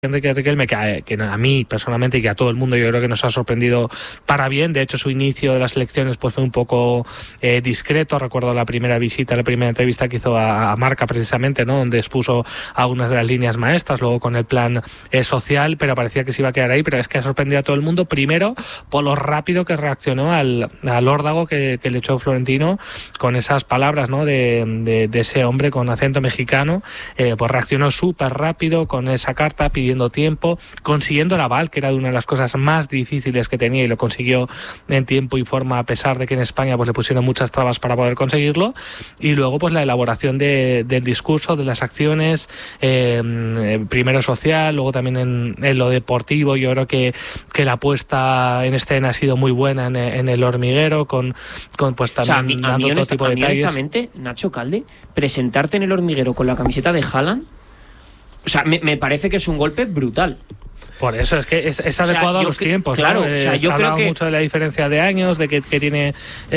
Enrique Riquelme, que a mí personalmente y que a todo el mundo yo creo que nos ha sorprendido para bien. De hecho, su inicio de las elecciones pues fue un poco discreto. Recuerdo la primera entrevista que hizo a Marca precisamente, ¿no?, donde expuso algunas de las líneas maestras, luego con el plan social, pero parecía que se iba a quedar ahí. Pero es que ha sorprendido a todo el mundo, primero por lo rápido que reaccionó al órdago que le echó Florentino con esas palabras, ¿no?, de ese hombre con acento mexicano. Pues reaccionó súper rápido con esa carta, pidiendo tiempo, consiguiendo el aval, que era una de las cosas más difíciles que tenía, y lo consiguió en tiempo y forma, a pesar de que en España pues le pusieron muchas trabas para poder conseguirlo. Y luego pues la elaboración del discurso, de las acciones, primero social, luego también en lo deportivo. Yo creo que la puesta en escena ha sido muy buena en el hormiguero, con pues también dando todo tipo de detalles. Honestamente, Nacho Calde, presentarte en el hormiguero con la camiseta de Haaland, o sea, me parece que es un golpe brutal. Por eso es que es adecuado a los tiempos, claro, ¿no? O sea, yo creo que mucho de la diferencia de años, de que tiene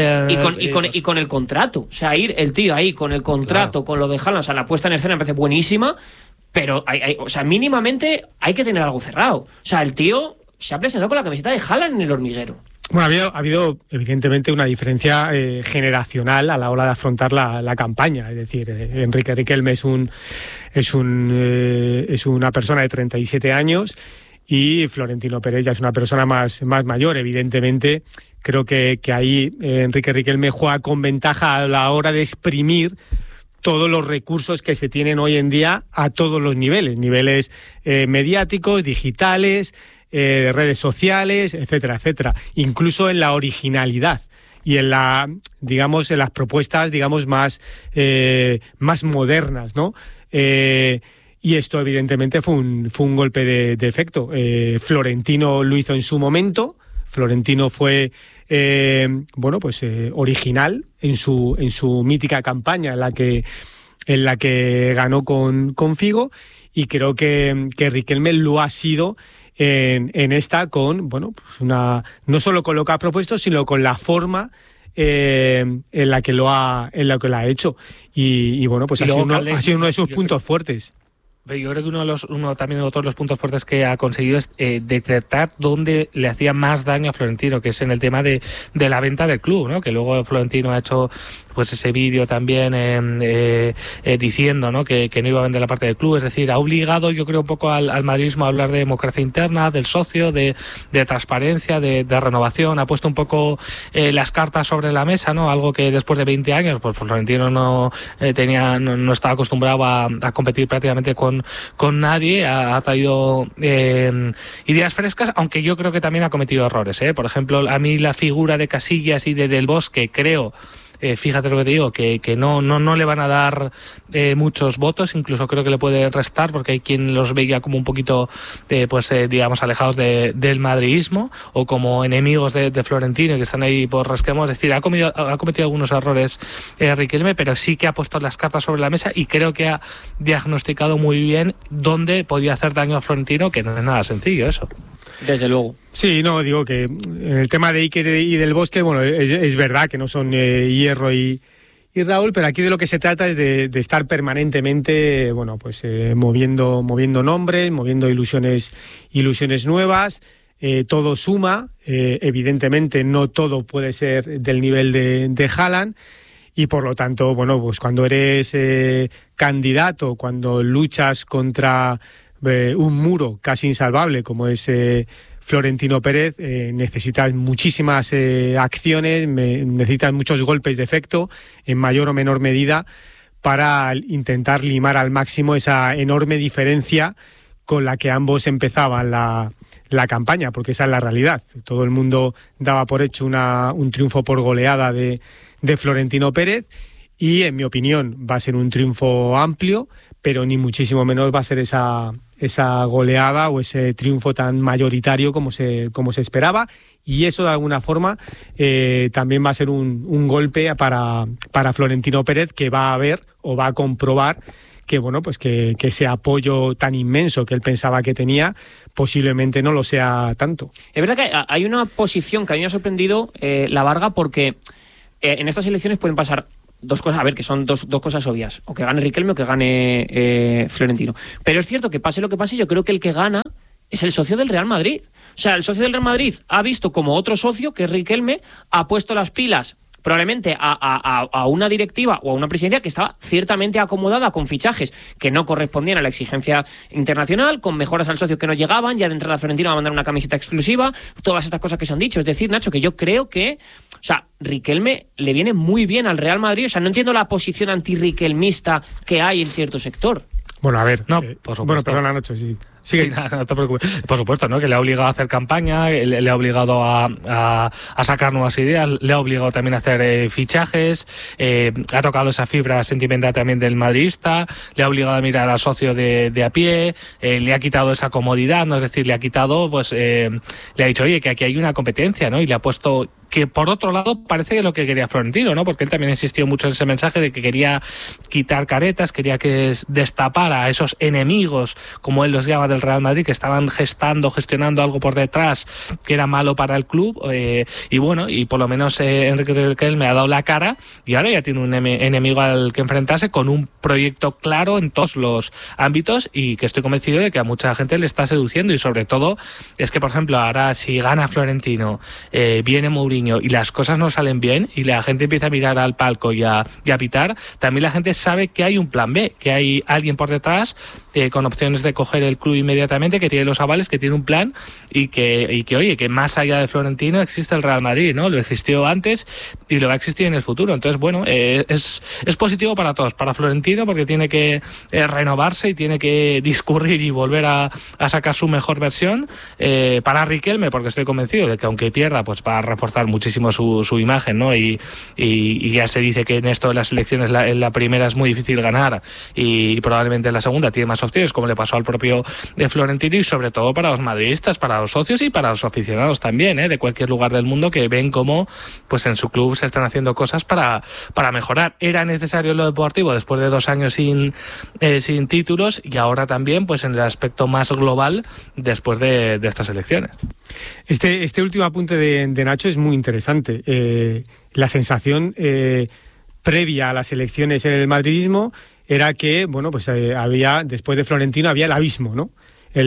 y con el contrato, o sea, ir el tío ahí con el contrato, claro, con lo de Haaland, o sea, la puesta en escena me parece buenísima, pero o sea, mínimamente hay que tener algo cerrado. O sea, el tío se ha presentado con la camiseta de Haaland en el hormiguero. Bueno, ha habido evidentemente una diferencia generacional a la hora de afrontar la campaña. Es decir, Enrique Riquelme es una persona de 37 años y Florentino Pérez ya es una persona más mayor. Evidentemente, creo que ahí Enrique Riquelme juega con ventaja a la hora de exprimir todos los recursos que se tienen hoy en día a todos los niveles mediáticos, digitales, redes sociales, etcétera, etcétera, incluso en la originalidad y en las propuestas, más modernas, ¿no? Y esto evidentemente fue un golpe de efecto. Florentino lo hizo en su momento. Florentino fue original en su mítica campaña en la que ganó con Figo, y creo que Riquelme lo ha sido en esta con no solo con lo que ha propuesto, sino con la forma en la que lo ha hecho, y ha sido uno de sus puntos fuertes. Yo creo que también otro de los puntos fuertes que ha conseguido es detectar dónde le hacía más daño a Florentino, que es en el tema de la venta del club, ¿no? Que luego Florentino ha hecho pues ese vídeo también diciendo, ¿no?, que no iba a vender la parte del club. Es decir, ha obligado, yo creo, un poco al madridismo a hablar de democracia interna, del socio, de transparencia, de renovación. Ha puesto un poco las cartas sobre la mesa, ¿no? Algo que después de 20 años pues Florentino no estaba acostumbrado a competir prácticamente con nadie. Ha traído ideas frescas, aunque yo creo que también ha cometido errores, ¿eh? Por ejemplo, a mí la figura de Casillas y de Del Bosque, creo, fíjate lo que te digo, que no le van a dar muchos votos, incluso creo que le puede restar, porque hay quien los veía como un poquito alejados del madridismo o como enemigos de Florentino, que están ahí por resquemos. Es decir, ha cometido algunos errores Riquelme, pero sí que ha puesto las cartas sobre la mesa y creo que ha diagnosticado muy bien dónde podía hacer daño a Florentino, que no es nada sencillo eso. Desde luego. Sí, no, digo que en el tema de Iker y Del Bosque, es verdad que no son Hierro y Raúl, pero aquí de lo que se trata es de estar permanentemente, moviendo nombres, moviendo ilusiones nuevas. Todo suma, evidentemente no todo puede ser del nivel de Haaland, y por lo tanto, cuando eres candidato, cuando luchas contra un muro casi insalvable como es Florentino Pérez, necesitas muchísimas acciones, necesitas muchos golpes de efecto en mayor o menor medida para intentar limar al máximo esa enorme diferencia con la que ambos empezaban la campaña, porque esa es la realidad. Todo el mundo daba por hecho un triunfo por goleada de Florentino Pérez, y en mi opinión va a ser un triunfo amplio, pero ni muchísimo menos va a ser esa goleada o ese triunfo tan mayoritario como se esperaba, y eso de alguna forma también va a ser un golpe para Florentino Pérez, que va a ver o va a comprobar que que ese apoyo tan inmenso que él pensaba que tenía posiblemente no lo sea tanto. Es verdad que hay una posición que a mí me ha sorprendido, la Varga, porque en estas elecciones pueden pasar dos cosas, a ver, que son dos cosas obvias, o que gane Riquelme o que gane Florentino. Pero es cierto que pase lo que pase, yo creo que el que gana es el socio del Real Madrid. O sea, el socio del Real Madrid ha visto como otro socio, que es Riquelme, ha puesto las pilas probablemente a una directiva o a una presidencia que estaba ciertamente acomodada con fichajes que no correspondían a la exigencia internacional, con mejoras al socio que no llegaban, ya de entrada Florentino va a mandar una camiseta exclusiva, todas estas cosas que se han dicho. Es decir, Nacho, que yo creo que, o sea, Riquelme le viene muy bien al Real Madrid. O sea, no entiendo la posición antirriquelmista que hay en cierto sector. Bueno, a ver. No, por supuesto. Bueno, perdona, Nacho, sí. Sí, no te preocupes. Por supuesto, ¿no? Que le ha obligado a hacer campaña, le ha obligado a sacar nuevas ideas, le ha obligado también a hacer fichajes, ha tocado esa fibra sentimental también del madridista, le ha obligado a mirar al socio de a pie, le ha quitado esa comodidad, ¿no? Es decir, le ha quitado, pues, le ha dicho, oye, que aquí hay una competencia, ¿no? Y le ha puesto, que por otro lado parece que lo que quería Florentino, ¿no? Porque él también insistió mucho en ese mensaje de que quería quitar caretas, quería que destapara a esos enemigos, como él los llama, del Real Madrid, que estaban gestionando algo por detrás que era malo para el club, y bueno, y por lo menos Enrique Riquelme ha dado la cara y ahora ya tiene un enemigo al que enfrentarse, con un proyecto claro en todos los ámbitos, y que estoy convencido de que a mucha gente le está seduciendo. Y sobre todo es que, por ejemplo, ahora si gana Florentino, viene Mourinho y las cosas no salen bien y la gente empieza a mirar al palco y a pitar, también la gente sabe que hay un plan B, que hay alguien por detrás con opciones de coger el club inmediatamente, que tiene los avales, que tiene un plan, y que oye, que más allá de Florentino existe el Real Madrid, ¿no? Lo existió antes y lo va a existir en el futuro. Entonces, bueno, es positivo para todos, para Florentino porque tiene que renovarse y tiene que discurrir y volver a sacar su mejor versión, para Riquelme porque estoy convencido de que aunque pierda, pues va a reforzar muchísimo su imagen, ¿no? Y ya se dice que en esto de las elecciones en la primera es muy difícil ganar y probablemente en la segunda tiene más opciones, como le pasó al propio de Florentino, y sobre todo para los madridistas, para los socios y para los aficionados también, de cualquier lugar del mundo, que ven cómo pues en su club se están haciendo cosas para mejorar. Era necesario lo deportivo después de 2 años sin títulos, y ahora también pues en el aspecto más global después de estas elecciones. Este último apunte de Nacho es muy interesante. La sensación previa a las elecciones en el madridismo era que, bueno, pues después de Florentino había el abismo, ¿no?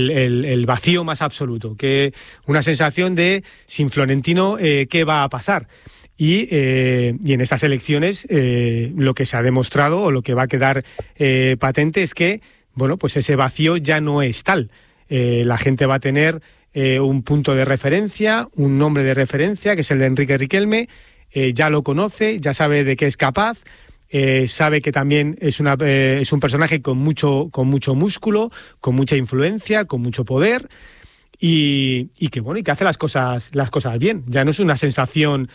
El vacío más absoluto, que una sensación de sin Florentino ¿qué va a pasar? Y en estas elecciones lo que se ha demostrado, o lo que va a quedar patente, es que, bueno, pues ese vacío ya no es tal. La gente va a tener un punto de referencia, un nombre de referencia, que es el de Enrique Riquelme. Ya lo conoce, ya sabe de qué es capaz. Sabe que también es un personaje con mucho músculo, con mucha influencia, con mucho poder, y que bueno, y que hace las cosas bien. Ya no es una sensación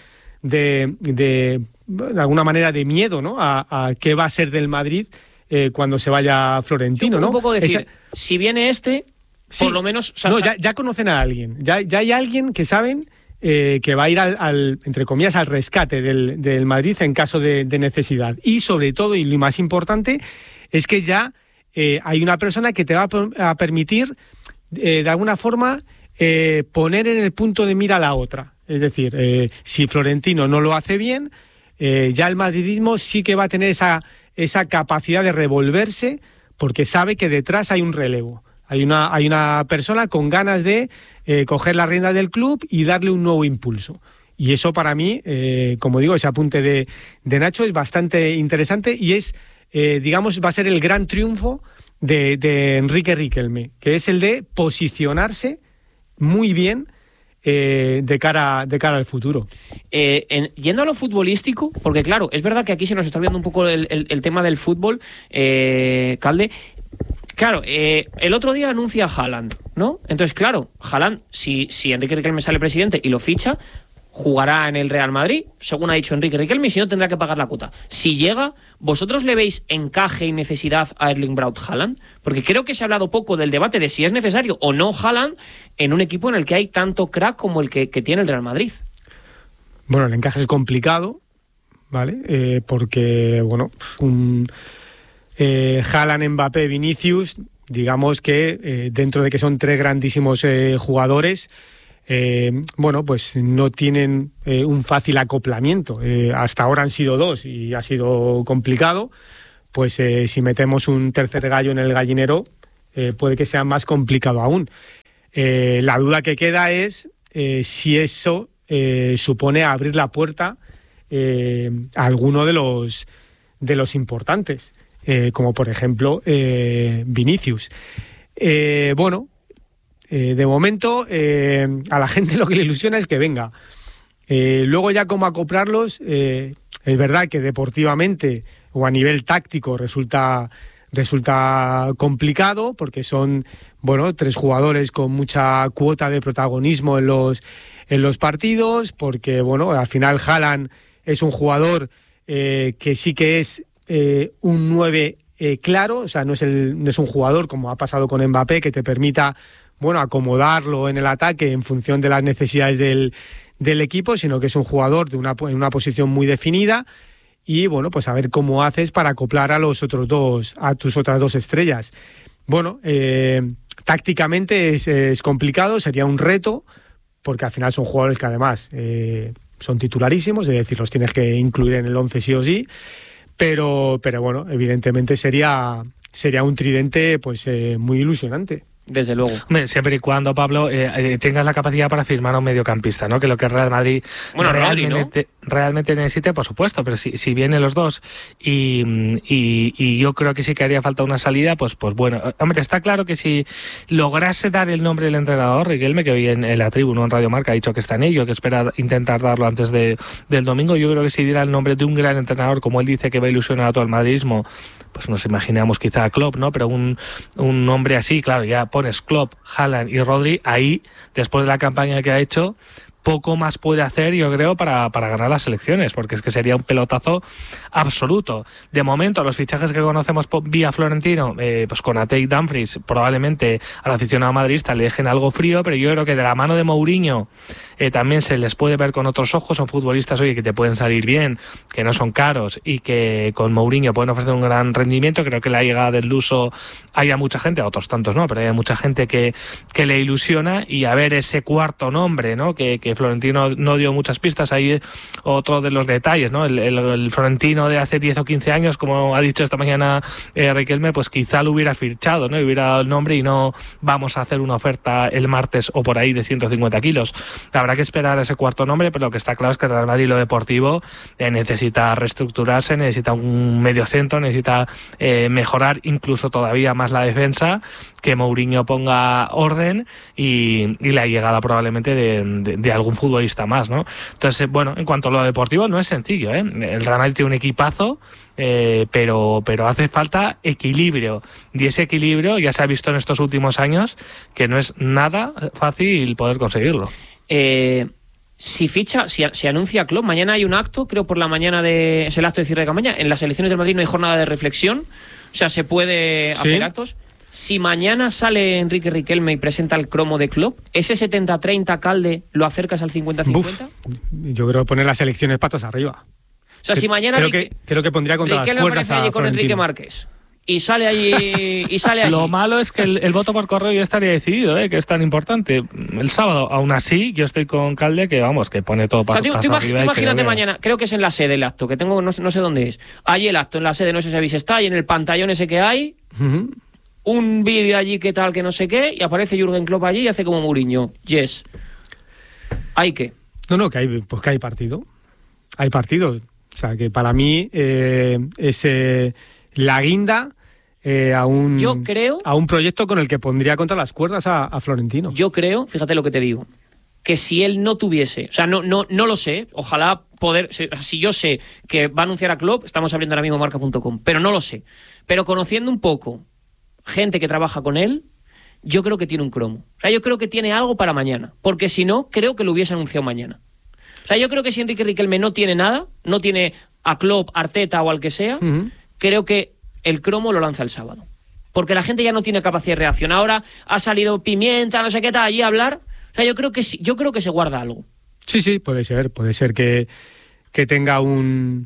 de alguna manera de miedo, ¿no? A qué va a ser del Madrid cuando se vaya Florentino, ¿no? Un poco decir, si viene sí, por lo menos... No, ya conocen a alguien, ya hay alguien que saben que va a ir entre comillas, al rescate del Madrid en caso de necesidad. Y sobre todo, y lo más importante, es que ya hay una persona que te va a permitir, de alguna forma, poner en el punto de mira a la otra. Es decir, si Florentino no lo hace bien, ya el madridismo sí que va a tener esa capacidad de revolverse, porque sabe que detrás hay un relevo. Hay una persona con ganas de coger las riendas del club y darle un nuevo impulso. Y eso para mí, como digo, ese apunte de Nacho es bastante interesante y es, digamos, va a ser el gran triunfo de Enrique Riquelme, que es el de posicionarse muy bien de cara al futuro. Yendo a lo futbolístico, porque claro, es verdad que aquí se nos está viendo un poco el tema del fútbol, Calde. Claro, el otro día anuncia a Haaland, ¿no? Entonces, claro, Haaland, si Enrique Riquelme sale presidente y lo ficha, jugará en el Real Madrid, según ha dicho Enrique Riquelme, y si no tendrá que pagar la cuota. Si llega, ¿vosotros le veis encaje y necesidad a Erling Braut Haaland? Porque creo que se ha hablado poco del debate de si es necesario o no Haaland en un equipo en el que hay tanto crack como el que tiene el Real Madrid. Bueno, el encaje es complicado, ¿vale? Porque, bueno, Haaland, Mbappé, Vinicius, digamos que dentro de que son 3 grandísimos jugadores, bueno, pues no tienen un fácil acoplamiento. Hasta ahora han sido 2 y ha sido complicado. Pues si metemos un tercer gallo en el gallinero, puede que sea más complicado aún. La duda que queda es si eso supone abrir la puerta a alguno de los importantes, como por ejemplo Vinicius. Bueno, de momento a la gente lo que le ilusiona es que venga. Luego ya cómo acoplarlos, es verdad que deportivamente o a nivel táctico resulta complicado, porque son, bueno, 3 jugadores con mucha cuota de protagonismo en los partidos, porque, bueno, al final Haaland es un jugador que sí que es un 9 claro, o sea, no es un jugador como ha pasado con Mbappé, que te permita, bueno, acomodarlo en el ataque en función de las necesidades del equipo, sino que es un jugador en una posición muy definida. Y bueno, pues a ver cómo haces para acoplar a tus otras 2 estrellas. Bueno, tácticamente es complicado, sería un reto, porque al final son jugadores que además son titularísimos, es decir, los tienes que incluir en el 11 sí o sí, pero bueno, evidentemente sería un tridente pues muy ilusionante. Desde luego. Hombre, siempre y cuando, Pablo, tengas la capacidad para firmar a un mediocampista, ¿no? Que lo que Real Madrid realmente necesite, por supuesto, pero si vienen los dos y yo creo que sí que haría falta una salida, pues bueno. Hombre, está claro que si lograse dar el nombre del entrenador, Riquelme, que hoy en la tribuna, en Radio Marca, ha dicho que está en ello, que espera intentar darlo antes del domingo, yo creo que si diera el nombre de un gran entrenador, como él dice que va a ilusionar a todo el madridismo, pues nos imaginamos quizá a Klopp, ¿no? Pero un nombre así, claro, ya pones Klopp, Haaland y Rodri, ahí, después de la campaña que ha hecho, poco más puede hacer, yo creo, para ganar las elecciones, porque es que sería un pelotazo absoluto. De momento, los fichajes que conocemos vía Florentino, pues con Ate y Dumfries, probablemente al aficionado madridista le dejen algo frío, pero yo creo que de la mano de Mourinho también se les puede ver con otros ojos. Son futbolistas, oye, que te pueden salir bien, que no son caros y que con Mourinho pueden ofrecer un gran rendimiento. Creo que la llegada del luso haya mucha gente, a otros tantos no, pero hay mucha gente que le ilusiona, y a ver ese cuarto nombre, ¿no? Que Florentino no dio muchas pistas. Ahí otro de los detalles, ¿no? El Florentino de hace 10 o 15 años, como ha dicho esta mañana Riquelme, pues quizá lo hubiera fichado, ¿no? Y hubiera dado el nombre, y no vamos a hacer una oferta el martes o por ahí de 150 kilos. Habrá que esperar ese cuarto nombre, pero lo que está claro es que el Real Madrid, lo deportivo, necesita reestructurarse, necesita un medio centro, necesita mejorar incluso todavía más la defensa, que Mourinho ponga orden y la llegada probablemente de algún futbolista más, ¿no? Entonces, bueno, en cuanto a lo deportivo, no es sencillo, ¿eh? El Real Madrid tiene un equipazo, pero hace falta equilibrio, y ese equilibrio ya se ha visto en estos últimos años que no es nada fácil poder conseguirlo. Si anuncia Klopp, mañana hay un acto, creo por la mañana, es el acto de cierre de campaña. En las elecciones del Madrid no hay jornada de reflexión, o sea, se puede hacer actos. Si mañana sale Enrique Riquelme y presenta el cromo de Klopp, ¿ese 70-30 Calde lo acercas al 50-50? Yo creo poner las elecciones patas arriba. O sea, si mañana creo que pondría contra Riquelme las cuerdas aparece allí a con Enrique Márquez y sale allí Lo malo es que el voto por correo ya estaría decidido, que es tan importante. El sábado, aún así, yo estoy con Calde, que vamos, que pone todo paso arriba. Tú imagínate mañana, creo que es en la sede el acto, que tengo, no sé dónde es. Allí el acto, en la sede, no sé si habéis estado, y en el pantallón ese que hay, un vídeo allí que tal, que no sé qué, y aparece Jürgen Klopp allí y hace como Mourinho. Yes. ¿Hay qué? No, que hay partido. Hay partido. O sea, que para mí es la guinda a un proyecto con el que pondría contra las cuerdas a Florentino. Yo creo, fíjate lo que te digo, que si él no tuviese, o sea, no lo sé, ojalá poder, si yo sé que va a anunciar a Klopp, estamos abriendo ahora mismo marca.com, pero no lo sé. Pero conociendo un poco gente que trabaja con él, yo creo que tiene un cromo. O sea, yo creo que tiene algo para mañana, porque si no, creo que lo hubiese anunciado mañana. O sea, yo creo que si Enrique Riquelme no tiene nada, no tiene a Klopp, Arteta o al que sea, creo que el cromo lo lanza el sábado. Porque la gente ya no tiene capacidad de reacción. Ahora ha salido Pimienta, no sé qué tal, allí a hablar. O sea, yo creo que se guarda algo. Sí, puede ser que tenga un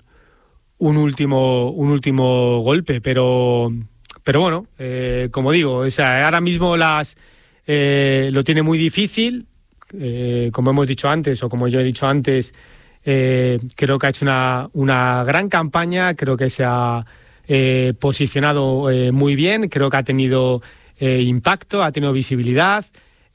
último golpe, pero bueno, como digo, o sea, ahora mismo lo tiene muy difícil. como hemos dicho antes, o como yo he dicho antes, creo que ha hecho una gran campaña, creo que se ha posicionado muy bien, creo que ha tenido impacto, ha tenido visibilidad.